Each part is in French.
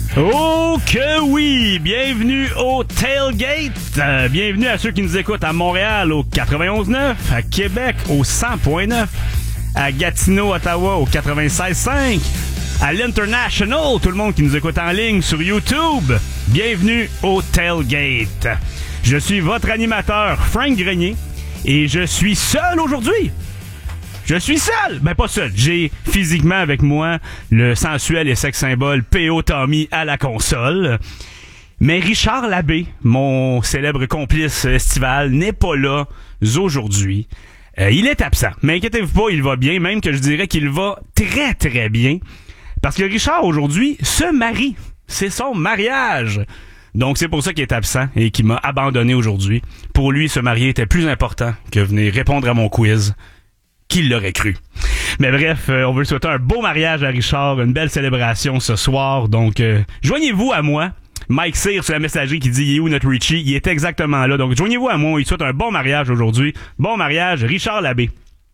Oh que oui! Bienvenue au Tailgate! Bienvenue à ceux qui nous écoutent à Montréal au 91.9, à Québec au 100.9, à Gatineau, Ottawa au 96.5, à l'International, tout le monde qui nous écoute en ligne sur YouTube. Bienvenue au Tailgate. Je suis votre animateur, Frank Grenier, et je suis seul aujourd'hui. Je suis seul! Ben pas seul. J'ai physiquement avec moi le sensuel et sex symbole P.O. Tommy à la console. Mais Richard Labbé, mon célèbre complice estival, n'est pas là aujourd'hui. Il est absent. Mais inquiétez-vous pas, il va bien. Même que je dirais qu'il va très très bien. Parce que Richard aujourd'hui se marie. C'est son mariage. Donc c'est pour ça qu'il est absent et qu'il m'a abandonné aujourd'hui. Pour lui, se marier était plus important que venir répondre à mon quiz. Qui l'aurait cru? Mais bref, on veut souhaiter un beau mariage à Richard, une belle célébration ce soir. Donc, joignez-vous à moi. Mike Cyr sur la messagerie qui dit « Il est où notre Richie? » Il est exactement là. Donc, joignez-vous à moi. Il souhaite un bon mariage aujourd'hui. Bon mariage, Richard Labbé.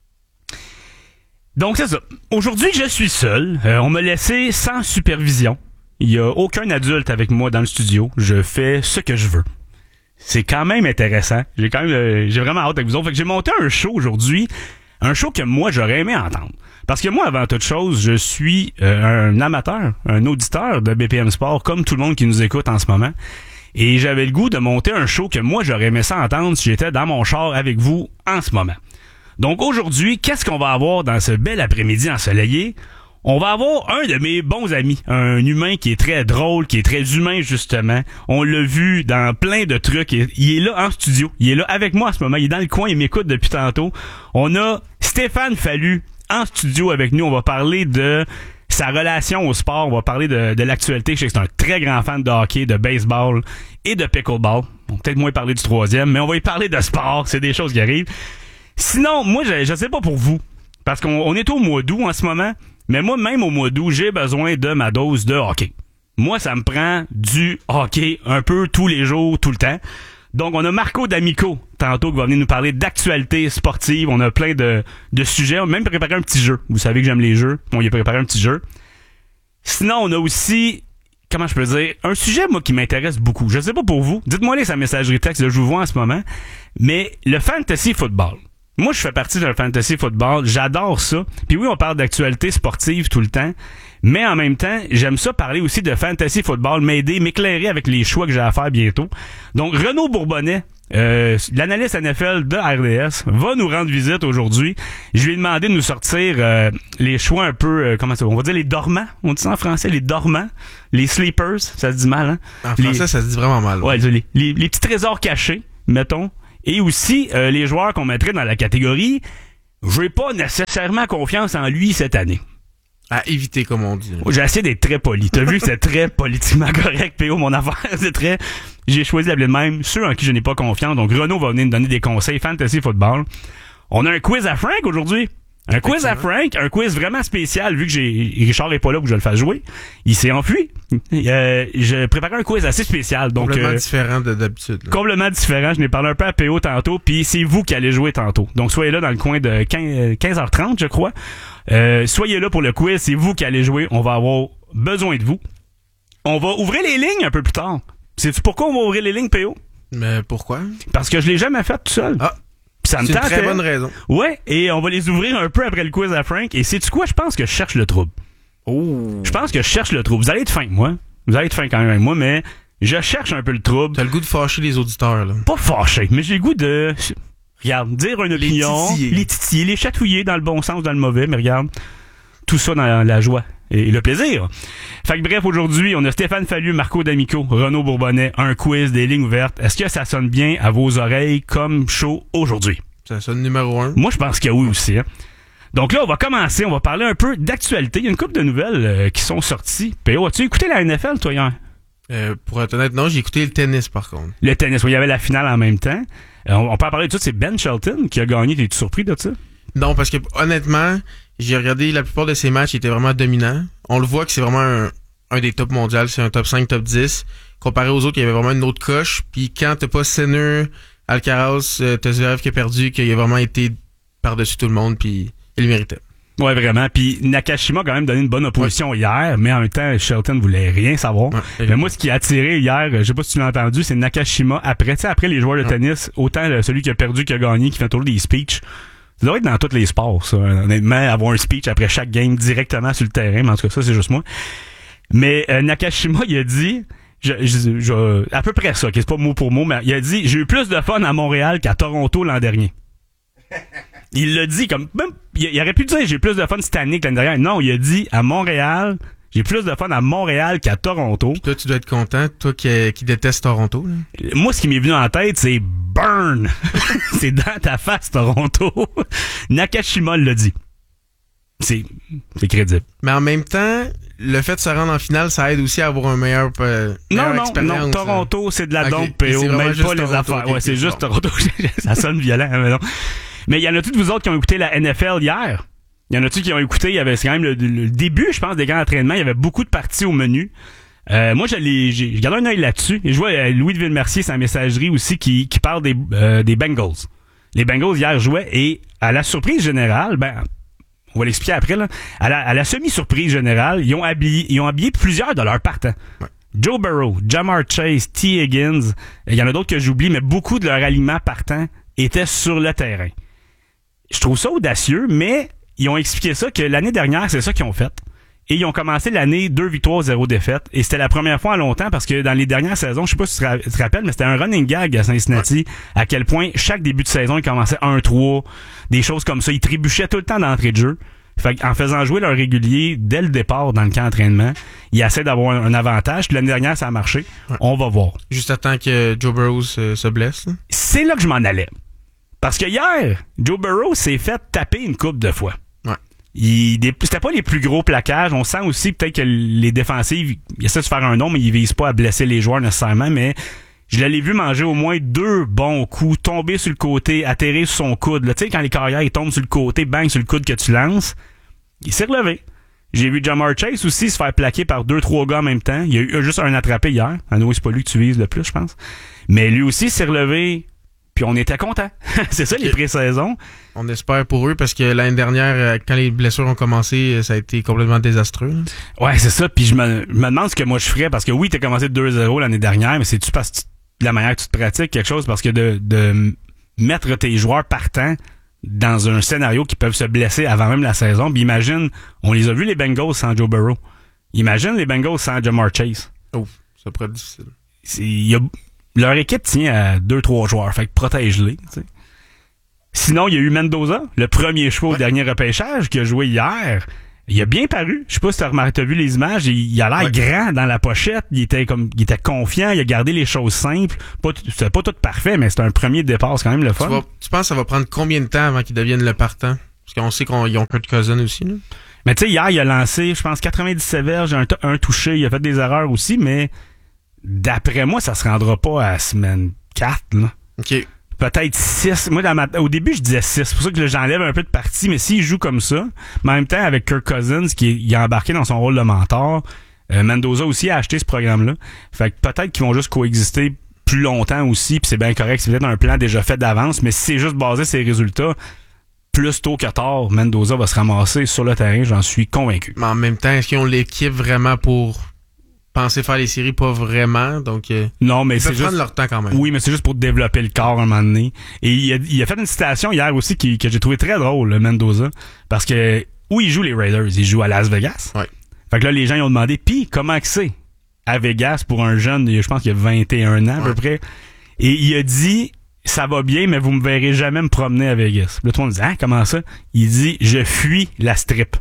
Donc, c'est ça. Aujourd'hui, je suis seul. On m'a laissé sans supervision. Il n'y a aucun adulte avec moi dans le studio. Je fais ce que je veux. C'est quand même intéressant. J'ai vraiment hâte avec vous autres. Fait que j'ai monté un show aujourd'hui. Un show que moi, j'aurais aimé entendre. Parce que moi, avant toute chose, je suis un amateur, un auditeur de BPM Sport, comme tout le monde qui nous écoute en ce moment. Et j'avais le goût de monter un show que moi, j'aurais aimé ça entendre si j'étais dans mon char avec vous en ce moment. Donc aujourd'hui, qu'est-ce qu'on va avoir dans ce bel après-midi ensoleillé? On va avoir un de mes bons amis, un humain qui est très drôle, qui est très humain justement. On l'a vu dans plein de trucs. Il est là en studio. Il est là avec moi en ce moment. Il est dans le coin, il m'écoute depuis tantôt. On a Stéphane Fallu en studio avec nous. On va parler de sa relation au sport. On va parler de l'actualité. Je sais que c'est un très grand fan de hockey, de baseball et de pickleball. On va peut-être moins parler du troisième, mais on va y parler de sport. C'est des choses qui arrivent. Sinon, moi, je sais pas pour vous, parce qu'on est au mois d'août en ce moment. Mais moi, même au mois d'août, j'ai besoin de ma dose de hockey. Moi, ça me prend du hockey un peu tous les jours, tout le temps. Donc, on a Marco D'Amico, tantôt, qui va venir nous parler d'actualité sportive. On a plein de sujets. On a même préparé un petit jeu. Vous savez que j'aime les jeux. On y a préparé un petit jeu. Sinon, on a aussi, comment je peux dire, un sujet, moi, qui m'intéresse beaucoup. Je sais pas pour vous. Dites-moi les sa messagerie texte, là, je vous vois en ce moment. Mais le fantasy football. Moi, je fais partie d'un fantasy football. J'adore ça. Puis oui, on parle d'actualité sportive tout le temps. Mais en même temps, j'aime ça parler aussi de fantasy football, m'éclairer avec les choix que j'ai à faire bientôt. Donc, Renaud Bourbonnais, l'analyste NFL de RDS, va nous rendre visite aujourd'hui. Je lui ai demandé de nous sortir les choix un peu, comment ça va? On va dire les dormants. On dit ça en français, les dormants. Les sleepers, ça se dit mal, hein? En français, ça se dit vraiment mal. Ouais, les petits trésors cachés, mettons. Et aussi, les joueurs qu'on mettrait dans la catégorie, j'ai pas nécessairement confiance en lui cette année. À éviter, comme on dit. J'ai essayé d'être très poli. T'as vu, c'est très politiquement correct, P.O., mon affaire. C'est très... J'ai choisi d'appeler de même ceux en qui je n'ai pas confiance. Donc, Renaud va venir nous donner des conseils fantasy football. On a un quiz à Frank aujourd'hui. Un quiz à Frank, un quiz vraiment spécial, vu que Richard est pas là pour que je le fasse jouer. Il s'est enfui. Je préparais un quiz assez spécial. Donc, complètement différent d'habitude. Complètement différent. Je n'ai parlé un peu à PO tantôt, puis c'est vous qui allez jouer tantôt. Donc, soyez là dans le coin de 15h30, je crois. Soyez là pour le quiz, c'est vous qui allez jouer. On va avoir besoin de vous. On va ouvrir les lignes un peu plus tard. Sais-tu pourquoi on va ouvrir les lignes, PO? Mais pourquoi? Parce que je l'ai jamais fait tout seul. Ah! Ça me c'est une tentait. très bonne raison. Ouais, et on va les ouvrir un peu après le quiz à Frank. Et sais-tu quoi? Je pense que je cherche le trouble. Oh! Je pense que je cherche le trouble. Vous allez être fin avec moi. Vous allez être fin quand même avec moi, mais je cherche un peu le trouble. T'as le goût de fâcher les auditeurs, là. Pas fâcher, mais j'ai le goût de... Regarde, dire une opinion, les titiller, les chatouiller dans le bon sens, dans le mauvais, mais regarde, tout ça dans la joie et le plaisir. Fait que bref, aujourd'hui, on a Stéphane Fallu, Marco D'Amico, Renaud Bourbonnais, un quiz, des lignes ouvertes. Est-ce que ça sonne bien à vos oreilles comme show aujourd'hui? Ça sonne numéro 1. Moi, je pense que oui aussi. Hein. Donc là, on va commencer, on va parler un peu d'actualité. Il y a une couple de nouvelles qui sont sorties. P.O., as-tu écouté la NFL, toi, hier? Pour être honnête, non, j'ai écouté le tennis, par contre. Le tennis, oui, il y avait la finale en même temps. On peut en parler de tout. C'est Ben Shelton qui a gagné. T'es-tu surpris de ça? Non, parce que honnêtement, j'ai regardé la plupart de ses matchs, il était vraiment dominant. On le voit que c'est vraiment un des top mondiaux, c'est un top 5, top 10. Comparé aux autres, il y avait vraiment une autre coche. Puis quand t'as pas Sinner, Alcaraz, t'as Zverev qui a perdu, qu'il a vraiment été par-dessus tout le monde, puis il le méritait. Ouais, vraiment. Puis Nakashima a quand même donné une bonne opposition hier, mais en même temps, Shelton voulait rien savoir. Mais moi, ce qui a attiré hier, je sais pas si tu l'as entendu, c'est Nakashima après. Tu sais, après les joueurs de tennis, autant celui qui a perdu qui a gagné, qui fait toujours des speeches. Ça doit être dans tous les sports, ça. Honnêtement, avoir un speech après chaque game directement sur le terrain, mais en tout cas, ça, c'est juste moi. Mais Nakashima, il a dit, à peu près ça, qui c'est pas mot pour mot, mais il a dit, j'ai eu plus de fun à Montréal qu'à Toronto l'an dernier. Il l'a dit comme même il aurait pu dire j'ai plus de fun cette année que l'année dernière. Non, il a dit à Montréal, j'ai plus de fun à Montréal qu'à Toronto. Puis toi, tu dois être content, toi qui détestes Toronto. Là. Moi, ce qui m'est venu en tête, c'est burn. C'est dans ta face, Toronto. Nakashima l'a dit. C'est crédible. Mais en même temps, le fait de se rendre en finale, ça aide aussi à avoir un meilleur expérience. Non, Toronto, c'est de la dompe, PO, même pas les Toronto, affaires. Ouais, c'est juste Toronto. Ça sonne violent, mais non. Mais il y en a-tu de vous autres qui ont écouté la NFL hier? Il y en a-tu qui ont écouté? Il y avait quand même le début, je pense, des camps d'entraînement. Il y avait beaucoup de parties au menu. Moi, j'ai gardé un œil là-dessus. Et je vois Louis de Villemercier, sa messagerie aussi, qui parle des Bengals. Les Bengals hier jouaient et à la surprise générale, on va l'expliquer après, là. À la semi-surprise générale, ils ont habillé plusieurs de leurs partants. Ouais. Joe Burrow, Jamar Chase, T. Higgins, il y en a d'autres que j'oublie, mais beaucoup de leurs aliments partants étaient sur le terrain. Je trouve ça audacieux, mais ils ont expliqué ça que l'année dernière, c'est ça qu'ils ont fait. Et ils ont commencé l'année 2 victoires, 0 défaites. Et c'était la première fois en longtemps parce que dans les dernières saisons, je sais pas si tu te rappelles, mais c'était un running gag à Cincinnati, à quel point chaque début de saison, ils commençaient 1-3, des choses comme ça. Ils trébuchaient tout le temps d'entrée de jeu. Fait qu'en faisant jouer leur régulier dès le départ dans le camp d'entraînement, ils essaient d'avoir un avantage. Puis l'année dernière, ça a marché. Ouais. On va voir. Juste à temps que Joe Burrow se blesse. Là. C'est là que je m'en allais. Parce que hier, Joe Burrow s'est fait taper une couple de fois. Ouais. C'était pas les plus gros plaquages. On sent aussi peut-être que les défensives, ils essaient de se faire un nom, mais ils visent pas à blesser les joueurs nécessairement. Mais je l'ai vu manger au moins 2 bons coups, tomber sur le côté, atterrir sur son coude. Tu sais, quand les carrières ils tombent sur le côté, bang sur le coude que tu lances, il s'est relevé. J'ai vu Jamar Chase aussi se faire plaquer par 2-3 gars en même temps. Il y a eu juste un attrapé hier. C'est pas lui que tu vises le plus, je pense. Mais lui aussi s'est relevé. Puis on était contents. C'est ça, les pré-saisons. On espère pour eux, parce que l'année dernière, quand les blessures ont commencé, ça a été complètement désastreux. Ouais, c'est ça. Puis je me demande ce que moi je ferais, parce que oui, t'as commencé 2-0 l'année dernière, mais c'est-tu parce que de la manière que tu te pratiques quelque chose? Parce que de mettre tes joueurs partants dans un scénario qui peuvent se blesser avant même la saison. Puis imagine, on les a vus les Bengals sans Joe Burrow. Imagine les Bengals sans Jamar Chase. Oh, ça pourrait être difficile. Leur équipe tient à 2-3 joueurs, fait que protège-les. T'sais. Sinon, il y a eu Mendoza, le premier choix au dernier repêchage, qui a joué hier. Il a bien paru. Je sais pas si t'as vu les images. Il a l'air grand dans la pochette. Il était confiant. Il a gardé les choses simples. C'était pas tout parfait, mais c'était un premier départ. C'est quand même le fun. Tu penses que ça va prendre combien de temps avant qu'ils deviennent le partant? Parce qu'on sait qu'ils ont Kurt Cousin aussi, là. Mais tu sais, hier, il a lancé, je pense, 97 verges, un touché. Il a fait des erreurs aussi, mais d'après moi, ça se rendra pas à semaine 4, là. OK. Peut-être 6. Moi, au début, je disais 6. C'est pour ça que j'enlève un peu de partie. Mais s'il joue comme ça, mais en même temps, avec Kirk Cousins, il a embarqué dans son rôle de mentor, Mendoza aussi a acheté ce programme-là. Fait que peut-être qu'ils vont juste coexister plus longtemps aussi, puis c'est bien correct. C'est peut-être un plan déjà fait d'avance, mais si c'est juste basé sur les résultats, plus tôt que tard, Mendoza va se ramasser sur le terrain, j'en suis convaincu. Mais en même temps, est-ce qu'ils ont l'équipe vraiment pour penser faire les séries? Pas vraiment, donc non, mais ils c'est peuvent juste prendre leur temps quand même. Oui, mais c'est juste pour développer le corps à un moment donné. Et il a fait une citation hier aussi que j'ai trouvé très drôle, le Mendoza, parce que où il joue les Raiders? Il joue à Las Vegas. Ouais. Fait que là, les gens ils ont demandé, puis comment que c'est à Vegas pour un jeune, je pense qu'il a 21 ans à peu près, et il a dit, ça va bien, mais vous me verrez jamais me promener à Vegas. Là, tout le monde dit, comment ça? Il dit, je fuis la strip.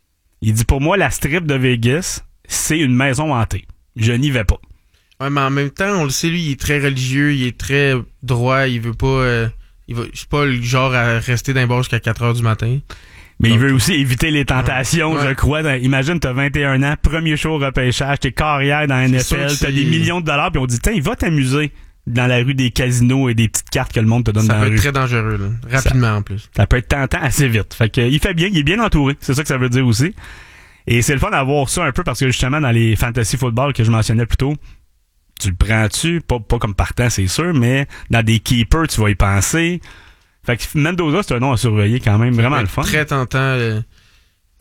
Il dit, pour moi, la strip de Vegas, c'est une maison hantée. Je n'y vais pas. Ouais, mais en même temps, on le sait, lui, il est très religieux, il est très droit, il veut pas... c'est pas le genre à rester dans les bars jusqu'à 4h du matin. Mais donc, il veut aussi éviter les tentations, je crois. Imagine, t'as 21 ans, premier show repêchage, t'es carrière dans la NFL, t'as des millions de dollars, puis on dit, tiens, il va t'amuser dans la rue des casinos et des petites cartes que le monde te donne dans la rue. Ça peut être très dangereux, là. Rapidement, en plus. Ça peut être tentant assez vite. Fait que, il fait bien, il est bien entouré. C'est ça que ça veut dire aussi. Et c'est le fun d'avoir ça un peu parce que justement, dans les fantasy football que je mentionnais plus tôt, tu le prends-tu? Pas comme partant, c'est sûr, mais dans des keepers, tu vas y penser. Fait que Mendoza, c'est un nom à surveiller quand même, vraiment le fun. Très tentant.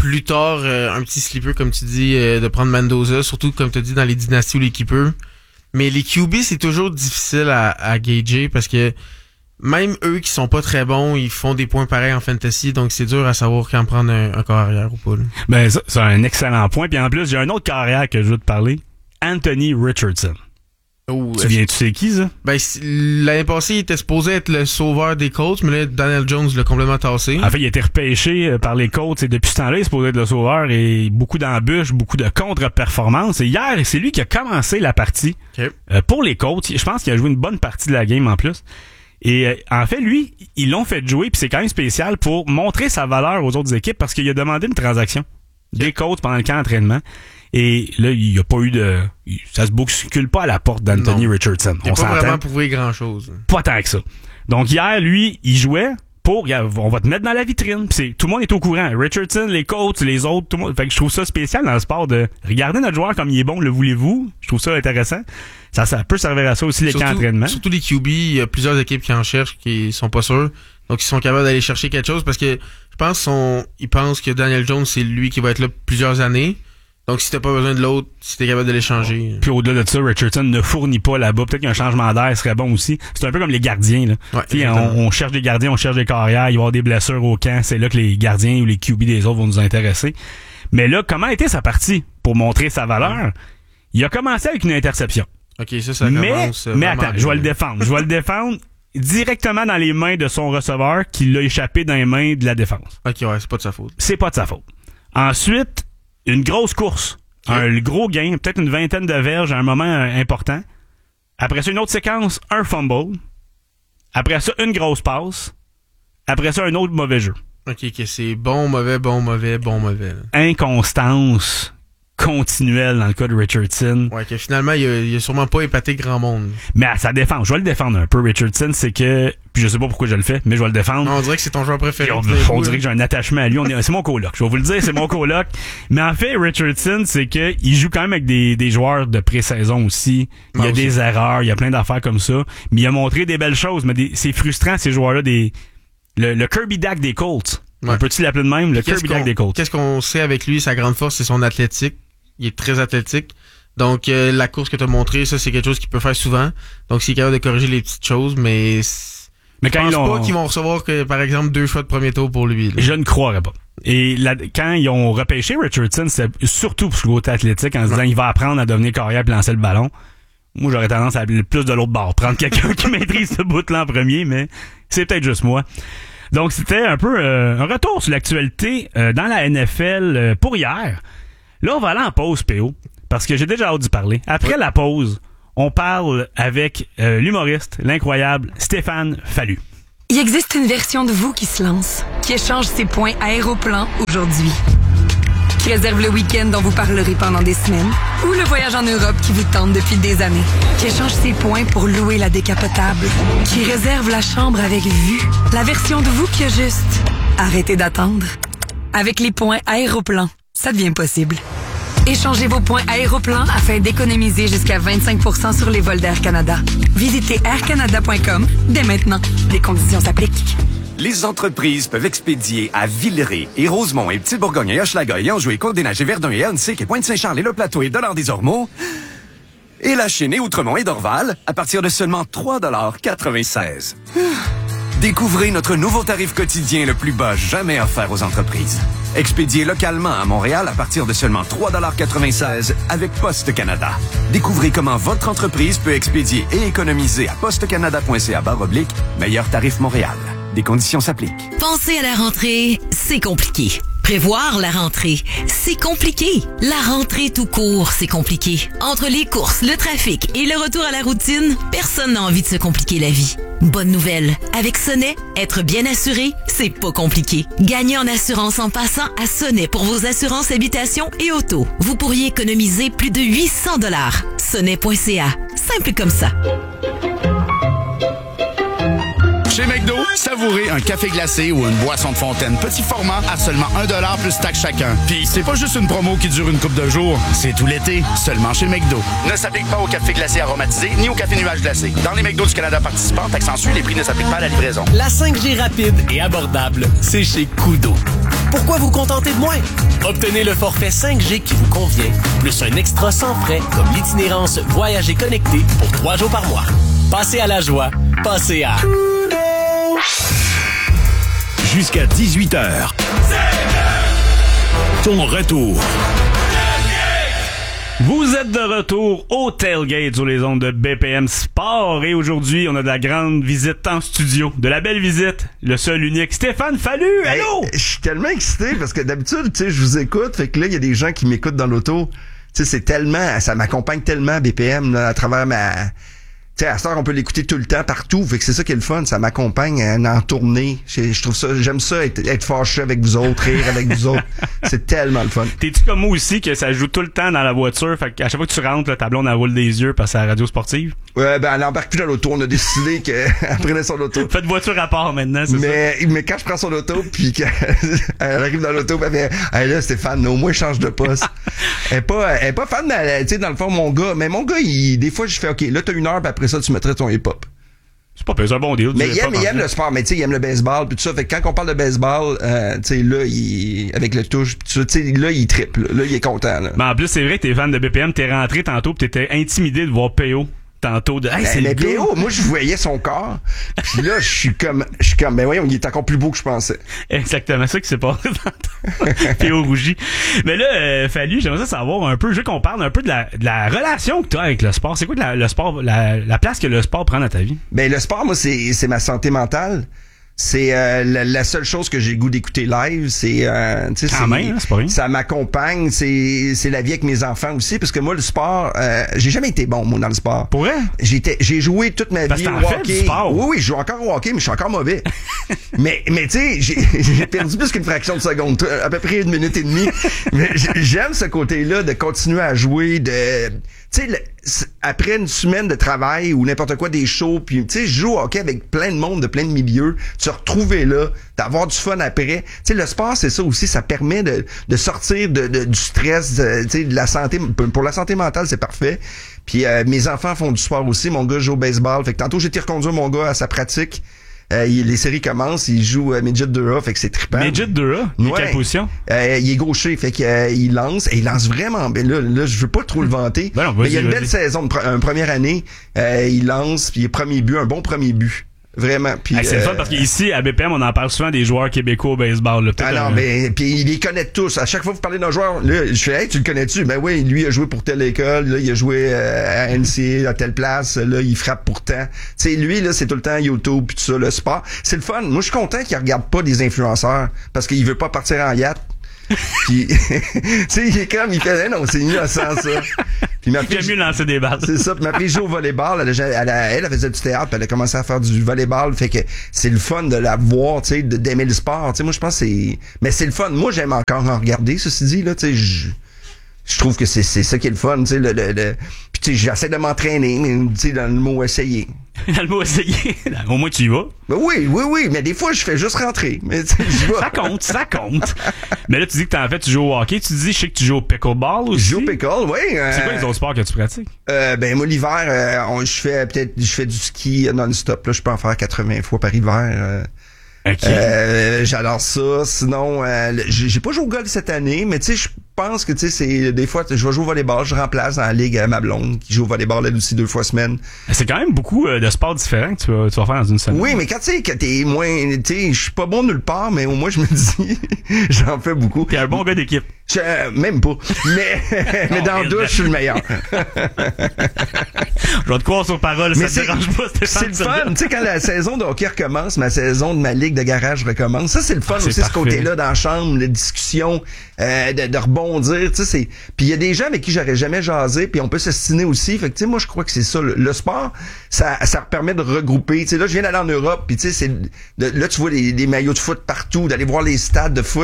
plus tard, un petit sleeper, comme tu dis, de prendre Mendoza, surtout, comme tu as dit, dans les dynasties ou les keepers. Mais les QB, c'est toujours difficile à gager parce que même eux qui sont pas très bons, ils font des points pareils en fantasy, donc c'est dur à savoir quand prendre un corps arrière ou pas. Là. Ben, ça, c'est un excellent point. Puis en plus, j'ai un autre corps arrière que je veux te parler. Anthony Richardson. Oh, Tu sais qui, ça? Ben, l'année passée, il était supposé être le sauveur des Colts, mais là, Daniel Jones l'a complètement tassé. En fait, il a été repêché par les Colts et depuis ce temps-là, il est supposé être le sauveur et beaucoup d'embûches, beaucoup de contre-performances. Et hier, c'est lui qui a commencé la partie pour les Colts. Je pense qu'il a joué une bonne partie de la game en plus. Et en fait, lui, ils l'ont fait jouer, puis c'est quand même spécial pour montrer sa valeur aux autres équipes parce qu'il a demandé une transaction des Colts pendant le camp d'entraînement. Et là, il n'y a pas eu de... Ça se bouscule pas à la porte d'Anthony Richardson. Il n'a pas vraiment prouvé grand-chose. Pas tant que ça. Donc hier, lui, il jouait pour... On va te mettre dans la vitrine. Puis tout le monde est au courant. Richardson, les coachs, les autres, tout le monde. Fait que je trouve ça spécial dans le sport de regarder notre joueur comme il est bon, le voulez-vous? Je trouve ça intéressant. Ça peut servir à ça aussi, les camps d'entraînement. Surtout les QB, il y a plusieurs équipes qui en cherchent, qui sont pas sûrs. Donc ils sont capables d'aller chercher quelque chose parce que je pense ils pensent que Daniel Jones, c'est lui qui va être là plusieurs années. Donc, si t'as pas besoin de l'autre, si t'es capable de l'échanger. Puis au-delà de ça, Richardson ne fournit pas là-bas. Peut-être qu'un changement d'air serait bon aussi. C'est un peu comme les gardiens, là. Ouais, on cherche des gardiens, on cherche des carrières, il va y avoir des blessures au camp. C'est là que les gardiens ou les QB des autres vont nous intéresser. Mais là, comment était sa partie pour montrer sa valeur? Il a commencé avec une interception. OK, ça commence. Mais attends, je vais le défendre directement dans les mains de son receveur qui l'a échappé dans les mains de la défense. OK, ouais, c'est pas de sa faute. C'est pas de sa faute. Ensuite, une grosse course. Un gros gain, peut-être une vingtaine de verges à un moment important. Après ça, une autre séquence, un fumble. Après ça, une grosse passe. Après ça, un autre mauvais jeu. OK, c'est bon, mauvais, bon, mauvais, bon, mauvais. Là. Inconstance continuelle dans le cas de Richardson. Ouais, que finalement, il a sûrement pas épaté grand monde. Mais à sa défense, je vais le défendre un peu, Richardson, c'est que... Puis je sais pas pourquoi je le fais, mais je vais le défendre. Non, on dirait que c'est ton joueur préféré. On dirait que j'ai un attachement à lui. C'est mon coloc. Je vais vous le dire, c'est mon coloc. Mais en fait, Richardson, c'est que il joue quand même avec des joueurs de pré-saison aussi. Il y a des erreurs, il y a plein d'affaires comme ça. Mais il a montré des belles choses. Mais c'est frustrant, ces joueurs-là, le Kirby Dak des Colts. Ouais. Peux-tu l'appeler de même? Le Kirby Dak des Colts. Qu'est-ce qu'on sait avec lui? Sa grande force, c'est son athlétique. Il est très athlétique. Donc, la course que tu as montrée, ça, c'est quelque chose qu'il peut faire souvent. Donc, s'il est capable de corriger les petites choses, mais quand je pense pas qu'ils vont recevoir, par exemple, 2 choix de premier tour pour lui. Là. Je ne croirais pas. Et quand ils ont repêché Richardson, c'est surtout pour ce côté athlétique, en se disant il va apprendre à devenir carrière et lancer le ballon. Moi, j'aurais tendance à aller plus de l'autre bord. Prendre quelqu'un qui maîtrise ce bout-là en premier, mais c'est peut-être juste moi. Donc, c'était un peu un retour sur l'actualité dans la NFL pour hier. Là, on va aller en pause, PO, parce que j'ai déjà hâte d'y parler. Après la pause, on parle avec l'humoriste, l'incroyable Stéphane Fallu. Il existe une version de vous qui se lance, qui échange ses points Aéroplan aujourd'hui, qui réserve le week-end dont vous parlerez pendant des semaines, ou le voyage en Europe qui vous tente depuis des années, qui échange ses points pour louer la décapotable, qui réserve la chambre avec vue, la version de vous qui a juste arrêtez d'attendre. Avec les points Aéroplan, ça devient possible. Échangez vos points Aéroplan afin d'économiser jusqu'à 25% sur les vols d'Air Canada. Visitez aircanada.com dès maintenant. Les conditions s'appliquent. Les entreprises peuvent expédier à Villeray et Rosemont et Petite-Bourgogne et Hochelaga et Anjou et Côte-des-Neiges et Verdun et Huntsic et Pointe-Saint-Charles et Le Plateau et Dollard-des-Ormeaux et La Chine et Outremont et Dorval à partir de seulement 3,96 $. Découvrez notre nouveau tarif quotidien le plus bas jamais offert aux entreprises. Expédié localement à Montréal à partir de seulement 3,96 $ avec Poste Canada. Découvrez comment votre entreprise peut expédier et économiser à postecanada.ca/meilleur tarif Montréal. Des conditions s'appliquent. Penser à la rentrée, c'est compliqué. Prévoir la rentrée, c'est compliqué. La rentrée tout court, c'est compliqué. Entre les courses, le trafic et le retour à la routine, personne n'a envie de se compliquer la vie. Bonne nouvelle, avec Sonnet, être bien assuré, c'est pas compliqué. Gagnez en assurance en passant à Sonnet pour vos assurances habitation et auto. Vous pourriez économiser plus de 800 $. Sonnet.ca, simple comme ça. Chez McDo, savourez un café glacé ou une boisson de fontaine petit format à seulement 1$ plus taxe chacun. Puis c'est pas juste une promo qui dure une couple de jours, c'est tout l'été, seulement chez McDo. Ne s'applique pas au café glacé aromatisé ni au café nuage glacé. Dans les McDo du Canada participants, taxe en suit, les prix ne s'appliquent pas à la livraison. La 5G rapide et abordable, c'est chez Koodo. Pourquoi vous contenter de moins? Obtenez le forfait 5G qui vous convient, plus un extra sans frais comme l'itinérance Voyager connecté pour 3 jours par mois. Passez à la joie, passez à jusqu'à 18h. Ton retour. Vous êtes de retour au Tailgate sur les ondes de BPM Sport et aujourd'hui, on a de la grande visite en studio. De la belle visite, le seul unique Stéphane Fallu. Allô? Je suis tellement excité parce que d'habitude, tu sais, je vous écoute, fait que là, il y a des gens qui m'écoutent dans l'auto. Tu sais, c'est tellement, ça m'accompagne tellement BPM là, à travers ma... Tu sais, à cette heure, on peut l'écouter tout le temps, partout. Fait que c'est ça qui est le fun. Ça m'accompagne en tournée. Je trouve ça, j'aime ça, être fâché avec vous autres, rire avec vous autres. C'est tellement le fun. T'es-tu comme moi aussi que ça joue tout le temps dans la voiture? Fait qu'à chaque fois que tu rentres, là, ta blonde, elle roule des yeux parce que c'est la radio sportive. Ouais, ben, elle embarque plus dans l'auto. On a décidé qu'elle prenait son auto. Faites voiture à part maintenant, c'est ça? Mais quand je prends son auto, puis qu'elle arrive dans l'auto, pis elle fait, hey, là, Stéphane, au moins, change de poste. Elle est pas fan, tu sais, dans le fond, mon gars. Mais mon gars, des fois, je fais, OK, là, t'as 1 heure, puis après ça, tu mettrais ton hip-hop. C'est pas c'est un bon deal. Mais il aime le sport, mais tu sais, il aime le baseball, puis tout ça. Fait que quand on parle de baseball, tu sais, là, avec le touche, pis tout ça, tu sais, là, il triple. Là, il est content, là. Mais en plus, c'est vrai que t'es fan de BPM, t'es rentré tantôt, pis t'étais intimidé de voir PO. Tantôt de hey, c'est mais le PO, moi je voyais son corps. Puis là, je suis comme ben voyons, il est encore plus beau que je pensais. Exactement ça qui s'est passé PO rougi. Mais là, Fallu, j'aimerais ça savoir un peu, je veux qu'on parle un peu de la relation que tu as avec le sport. C'est quoi le sport, la place que le sport prend dans ta vie? Ben le sport, moi c'est ma santé mentale. C'est la seule chose que j'ai le goût d'écouter live, c'est tu sais, c'est pas rien. Ça m'accompagne, c'est la vie avec mes enfants aussi, parce que moi le sport, j'ai jamais été bon moi dans le sport. Pour vrai? J'ai joué toute ma vie au hockey. Du sport. Oui, je joue encore au hockey, mais je suis encore mauvais. mais tu sais, j'ai perdu plus qu'une fraction de seconde, à peu près 1 minute et demie. Mais j'aime ce côté-là de continuer à jouer, tu sais, après une semaine de travail ou n'importe quoi, des shows, puis tu sais, je joue au hockey avec plein de monde, de plein de milieux, se retrouver là, d'avoir du fun après. Tu sais, le sport, c'est ça aussi, ça permet de sortir du stress, tu sais, de la santé. Pour la santé mentale, c'est parfait. Puis mes enfants font du sport aussi. Mon gars joue au baseball. Fait que tantôt, j'ai été reconduire mon gars à sa pratique. Les séries commencent, il joue Midget 2A, fait que c'est trippant. Midget 2A? Il est quelle position? Il est gaucher, fait qu'il lance, et il lance vraiment bien. Là, je veux pas trop le vanter. Ben non, mais il y a une belle saison, une première année. Il lance, puis un bon premier but. Vraiment. Puis c'est le fun parce qu'ici, à BPM, on en parle souvent des joueurs québécois au baseball. Là, non, mais puis il les connaît tous. À chaque fois que vous parlez d'un joueur, là, je fais, hey, tu le connais-tu? Ben oui, lui, il a joué pour telle école, là, il a joué à NCA, à telle place, là, il frappe pour tant. Tu sais, lui, là, c'est tout le temps YouTube pis tout ça, le sport. C'est le fun. Moi, je suis content qu'il regarde pas des influenceurs parce qu'il veut pas partir en yacht. Puis, tu sais, il est comme, il fait, non, c'est innocent, ça. Puis ma fille, j'aime mieux lancer des balles. C'est ça. Puis ma fille joue au volleyball. Elle faisait du théâtre, puis elle a commencé à faire du volleyball. Fait que c'est le fun de la voir, tu sais, d'aimer le sport. Tu sais, moi, je pense que mais c'est le fun. Moi, j'aime encore en regarder, ceci dit, là, tu sais, je trouve que c'est ça qui est le fun, tu sais, puis tu sais, j'essaie de m'entraîner, mais tu sais, dans le mot essayer. Dans le mot essayer, au moins tu y vas. Ben oui, mais des fois je fais juste rentrer, mais tu sais, j'y vais. Ça compte. Mais là tu dis que tu joues au hockey, tu dis je sais que tu joues au pickleball aussi. Je joue au pickle, oui. C'est quoi les autres sports que tu pratiques? Ben moi l'hiver, je fais du ski non-stop, là, je peux en faire 80 fois par hiver. Okay. J'adore ça. Sinon, j'ai pas joué au golf cette année, mais tu sais, je pense que tu sais, c'est des fois, je vais jouer au volleyball, je remplace dans la ligue ma blonde qui joue au volleyball elle aussi 2 fois semaine. C'est quand même beaucoup de sports différents que tu vas faire dans une semaine. Oui, mais quand tu sais que t'es moins, tu sais, je suis pas bon nulle part, mais au moins je me dis, j'en fais beaucoup. T'es un bon gars d'équipe. Même pas. Mais dans le douche, je suis le meilleur. Je vais te croire sur parole, mais ça te dérange pas, Stéphane. C'est le fun. Tu sais, quand la saison de hockey recommence, ma saison de ma ligue de garage recommence, ça, c'est le fun aussi, parfait. Ce côté-là dans la chambre, la discussion, de rebondir, tu sais, puis il y a des gens avec qui j'aurais jamais jasé, puis on peut s'estiner aussi. Fait que, tu sais, moi, je crois que c'est ça. Le sport, ça permet de regrouper. Tu sais, là, je viens d'aller en Europe, puis tu sais, là, tu vois des maillots de foot partout, d'aller voir les stades de foot.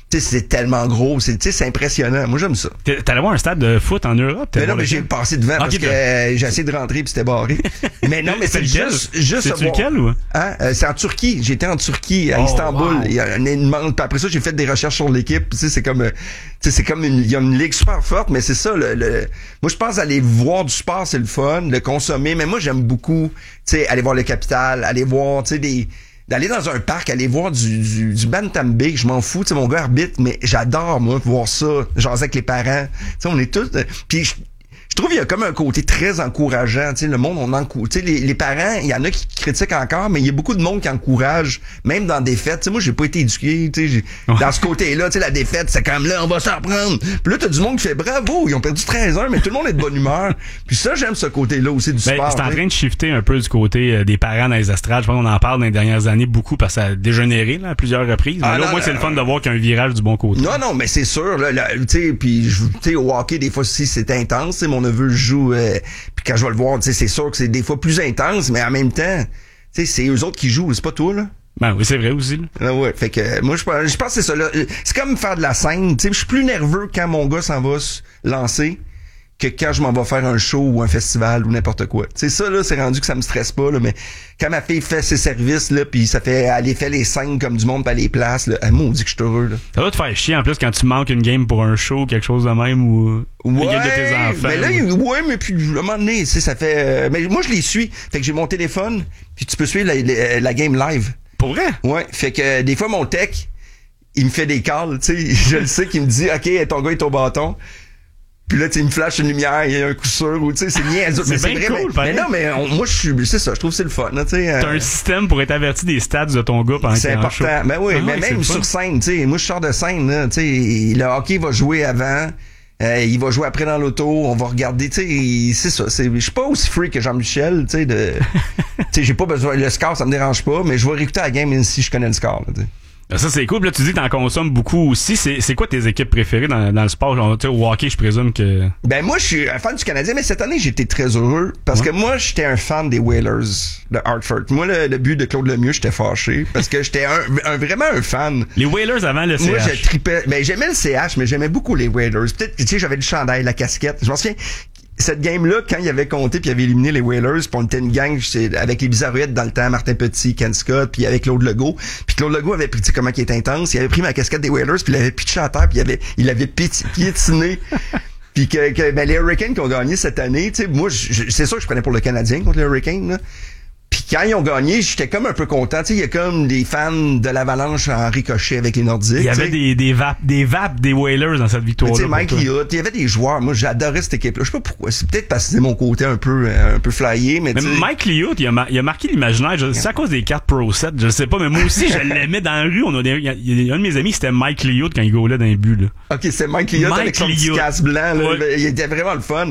Tu sais, c'est tellement gros, c'est impressionnant. Moi, j'aime ça. T'allais voir un stade de foot en Europe? Mais non, mais j'ai passé devant parce que j'ai essayé de rentrer puis c'était barré. Mais non, mais c'est juste c'est lequel ou? Hein? C'est en Turquie. J'étais en Turquie, à Istanbul. Wow. Il y a une immense. Puis après ça, j'ai fait des recherches sur l'équipe. Tu sais, c'est comme il y a une ligue super forte, mais c'est ça. Moi, je pense aller voir du sport, c'est le fun, le consommer. Mais moi, j'aime beaucoup, tu sais, aller voir le Capitale, aller voir, tu sais, d'aller dans un parc, aller voir du Bantam Big, je m'en fous, tu sais, mon gars arbitre, mais j'adore, moi, voir ça, jaser avec les parents. Tu sais, on est tous... Puis je trouve qu'il y a comme un côté très encourageant, tu sais, le monde, on encourage. Tu sais, les parents, il y en a qui critiquent encore, mais il y a beaucoup de monde qui encourage, même dans des fêtes. Tu sais, moi, j'ai pas été éduqué, tu sais, dans ce côté-là, tu sais, la défaite, c'est comme là, on va s'en prendre. Puis là, t'as du monde qui fait bravo, ils ont perdu 13-1, mais tout le monde est de bonne humeur. Puis ça, j'aime ce côté-là aussi du sport. C'est en train de shifter un peu du côté des parents dans les estrades. Je pense qu'on en parle dans les dernières années beaucoup parce que ça a dégénéré, là, à plusieurs reprises. Mais là, au moins, c'est le fun de voir qu'il y a un virage du bon côté. Non, mais c'est sûr, là, tu sais, puis, tu sais, au hockey, des fois, aussi, c'est intense, tu sais, mon neveu joue, puis quand je vais le voir, tu sais, c'est sûr que c'est des fois plus intense, mais en même temps, tu sais, c'est eux autres qui jouent, c'est pas toi, là. Ben oui, c'est vrai aussi, là. Ah ouais, fait que moi, je pense que c'est ça, là. C'est comme faire de la scène, tu sais, je suis plus nerveux quand mon gars s'en va se lancer que quand je m'en vais faire un show ou un festival ou n'importe quoi. Tu sais, ça, là, c'est rendu que ça me stresse pas, là, mais quand ma fille fait ses services, là, pis elle fait les scènes comme du monde pis elle les place, là, moi, on dit que je suis heureux, là. Ça va te faire chier, en plus, quand tu manques une game pour un show, quelque chose de même, ou une game de tes enfants. Mais là, mais puis, à un moment donné, tu sais, ça fait, mais moi, je les suis. Fait que j'ai mon téléphone, puis tu peux suivre la game live. Pour vrai? Ouais. Fait que, des fois, mon tech, il me fait des calls, tu sais, je le sais qu'il me dit, OK, ton gars est au bâton. Puis là, tu sais, il me flash une lumière, il y a un coup sûr, ou tu sais, c'est niaiseux. C'est bien cool, mais non, mais moi, c'est ça, je trouve que c'est le fun, tu sais. T'as un système pour être averti des stats de ton gars pendant qu'il est en show. C'est important. Ben oui, mais même sur scène, tu sais, moi, je sors de scène, là, tu sais, le hockey va jouer avant, il va jouer après dans l'auto, on va regarder, tu sais, c'est ça. Je suis pas aussi free que Jean-Michel, tu sais, tu sais, j'ai pas besoin, le score, ça me dérange pas, mais je vais réécouter la game même si je connais le score, là, tu sais. Ça, c'est cool. Là, tu dis que t'en consommes beaucoup aussi. C'est quoi tes équipes préférées dans le sport? Genre, au hockey, je présume que... Ben, moi, je suis un fan du Canadien, mais cette année, j'étais très heureux parce que moi, j'étais un fan des Whalers de Hartford. Moi, le but de Claude Lemieux, j'étais fâché parce que j'étais vraiment un fan. Les Whalers avant le CH. Moi, je tripais. Ben, j'aimais le CH, mais j'aimais beaucoup les Whalers. Peut-être, tu sais, j'avais le chandail, la casquette. Je m'en souviens... Cette game-là, quand il avait compté puis il avait éliminé les Whalers, puis on était une gang avec les Bizarroïdes dans le temps, Martin Petit, Ken Scott, puis avec Claude Legault. Puis Claude Legault avait pris, tu sais comment il était intense, il avait pris ma casquette des Whalers, puis il avait pitché à terre, puis il l'avait piétiné. Puis ben, les Hurricanes qui ont gagné cette année, tu sais, moi, c'est sûr que je prenais pour le Canadien contre les Hurricanes, là. Puis quand ils ont gagné, j'étais comme un peu content. Tu sais, il y a comme des fans de l'Avalanche en ricochet avec les Nordiques. Il y avait des vapes des Whalers dans cette victoire-là. Tu sais, Mike Liot, il y avait des joueurs. Moi, j'adorais cette équipe-là. Je sais pas pourquoi. C'est peut-être parce que c'est mon côté un peu flyé, mais Mike Liot, il a marqué l'imaginaire. C'est à cause des cartes Pro 7, je sais pas, mais moi aussi, je l'aimais dans la rue. Il y a un de mes amis, c'était Mike Liot quand il goalait dans les buts, là. OK, c'est Mike Liot avec son petit casque blanc, là. Ouais. Il était vraiment le fun.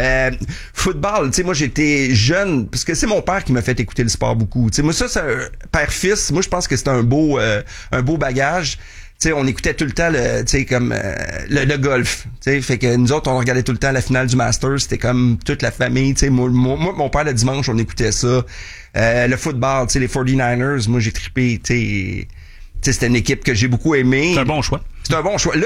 Football, tu sais, moi, j'étais jeune, parce que c'est mon père qui m'a fait écouter le sport beaucoup. Tu sais, moi, ça, c'est un père-fils. Moi, je pense que c'est un beau bagage. Tu sais, on écoutait tout le temps le golf. Tu sais, fait que nous autres, on regardait tout le temps la finale du Masters. C'était comme toute la famille. Tu sais, moi, mon père, le dimanche, on écoutait ça. Le football, tu sais, les 49ers, moi, j'ai trippé. Tu sais, c'était une équipe que j'ai beaucoup aimée. C'est un bon choix. C'est un bon choix. Là,